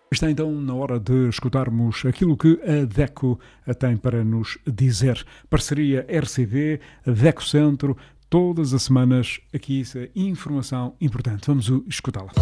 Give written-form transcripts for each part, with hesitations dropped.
Está então na hora de escutarmos aquilo que a DECO tem para nos dizer. Parceria RCV, DECO Centro, todas as semanas aqui essa informação importante. Vamos escutá-la.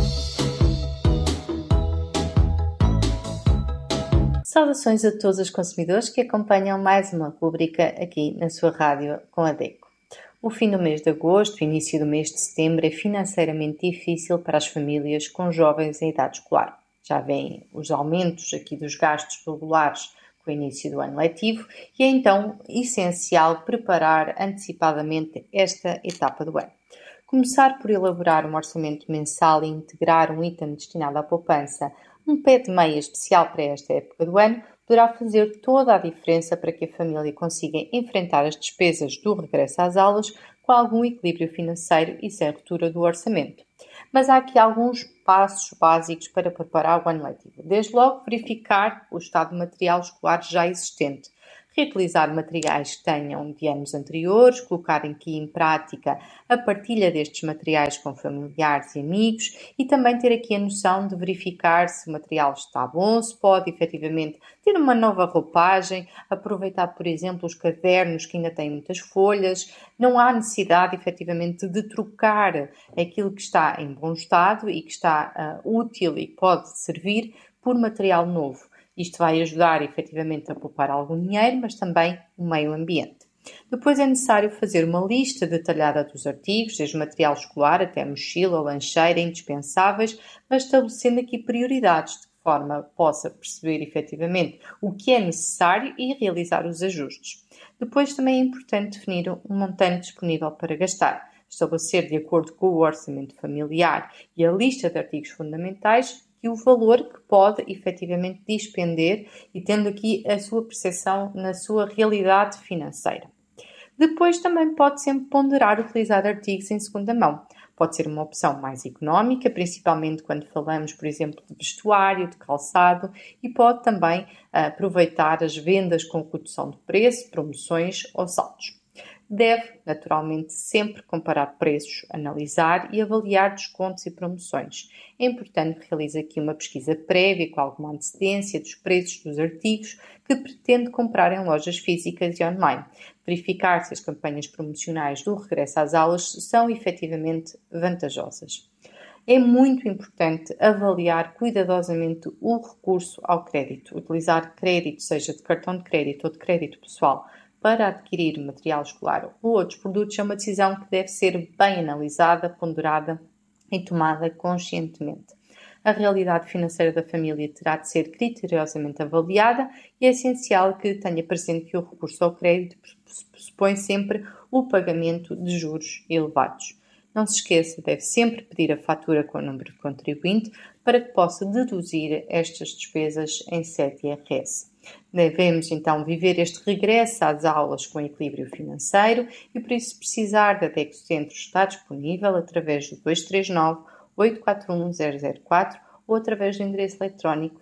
Saudações a todos os consumidores que acompanham mais uma rubrica aqui na sua rádio com a DECO. O fim do mês de agosto e início do mês de setembro é financeiramente difícil para as famílias com jovens em idade escolar. Já vêm os aumentos aqui dos gastos regulares com o início do ano letivo e é então essencial preparar antecipadamente esta etapa do ano. Começar por elaborar um orçamento mensal e integrar um item destinado à poupança, um pé de meia especial para esta época do ano, poderá fazer toda a diferença para que a família consiga enfrentar as despesas do regresso às aulas com algum equilíbrio financeiro e sem ruptura do orçamento. Mas há aqui alguns passos básicos para preparar o ano letivo. Desde logo, verificar o estado de material escolar já existente. Reutilizar materiais que tenham de anos anteriores, colocar aqui em prática a partilha destes materiais com familiares e amigos e também ter aqui a noção de verificar se o material está bom, se pode efetivamente ter uma nova roupagem, aproveitar, por exemplo, os cadernos que ainda têm muitas folhas. Não há necessidade, efetivamente, de trocar aquilo que está em bom estado e que está útil e pode servir por material novo. Isto vai ajudar, efetivamente, a poupar algum dinheiro, mas também o meio ambiente. Depois é necessário fazer uma lista detalhada dos artigos, desde material escolar até mochila, lancheira, indispensáveis, mas estabelecendo aqui prioridades, de que forma possa perceber, efetivamente, o que é necessário e realizar os ajustes. Depois também é importante definir um montante disponível para gastar, estabelecer de acordo com o orçamento familiar e a lista de artigos fundamentais e o valor que pode efetivamente despender e tendo aqui a sua percepção na sua realidade financeira. Depois também pode sempre ponderar utilizar artigos em segunda mão. Pode ser uma opção mais económica, principalmente quando falamos, por exemplo, de vestuário, de calçado, e pode também aproveitar as vendas com redução de preço, promoções ou saldos. Deve, naturalmente, sempre comparar preços, analisar e avaliar descontos e promoções. É importante que realize aqui uma pesquisa prévia com alguma antecedência dos preços dos artigos que pretende comprar em lojas físicas e online. Verificar se as campanhas promocionais do regresso às aulas são efetivamente vantajosas. É muito importante avaliar cuidadosamente o recurso ao crédito. Utilizar crédito, seja de cartão de crédito ou de crédito pessoal, para adquirir material escolar ou outros produtos é uma decisão que deve ser bem analisada, ponderada e tomada conscientemente. A realidade financeira da família terá de ser criteriosamente avaliada e é essencial que tenha presente que o recurso ao crédito pressupõe sempre o pagamento de juros elevados. Não se esqueça, deve sempre pedir a fatura com o número de contribuinte para que possa deduzir estas despesas em sede IRS. Devemos então viver este regresso às aulas com equilíbrio financeiro e por isso, se precisar da DECO Centro, está disponível através do 239 841 004 ou através do endereço eletrónico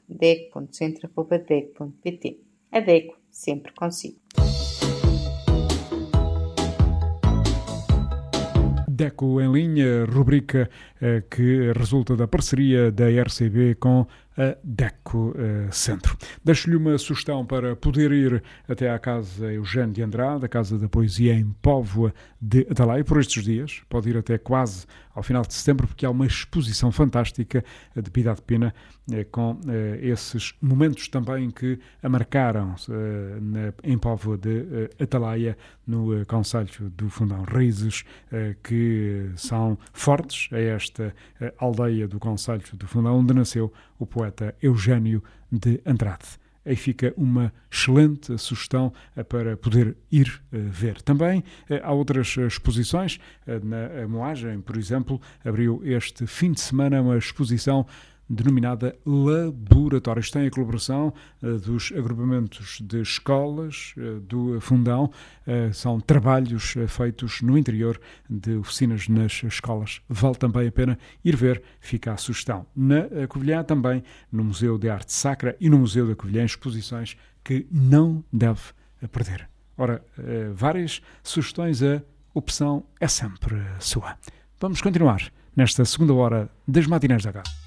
deco.centro@deco.pt. A DECO sempre consigo. DECO em linha, rubrica que resulta da parceria da RCB com a DECO Centro. Deixo-lhe uma sugestão para poder ir até à Casa Eugênio de Andrade, a Casa da Poesia em Póvoa de Atalaia, por estes dias. Pode ir até quase ao final de setembro, porque há uma exposição fantástica de Piedade Pena, com esses momentos também que a marcaram em Póvoa de Atalaia, no concelho do Fundão. Raízes que são fortes a esta aldeia do concelho do Fundão, onde nasceu o poeta Eugênio de Andrade. Aí fica uma excelente sugestão para poder ir ver. Também há outras exposições. Na Moagem, por exemplo, abriu este fim de semana uma exposição denominada Laboratórios. Tem a colaboração dos agrupamentos de escolas do Fundão. São trabalhos feitos no interior de oficinas nas escolas. Vale também a pena ir ver, fica a sugestão. Na Covilhã também, no Museu de Arte Sacra e no Museu da Covilhã, exposições que não deve perder. Ora, várias sugestões, a opção é sempre sua. Vamos continuar nesta segunda hora das Matinés da Cá.